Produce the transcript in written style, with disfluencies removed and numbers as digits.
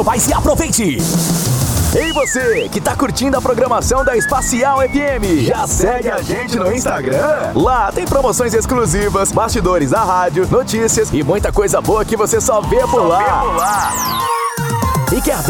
Vai se aproveite! Ei você, que tá curtindo a programação da Espacial FM, já segue a gente no Instagram? Lá tem promoções exclusivas, bastidores da rádio, notícias e muita coisa boa que você só vê por lá. E quer dar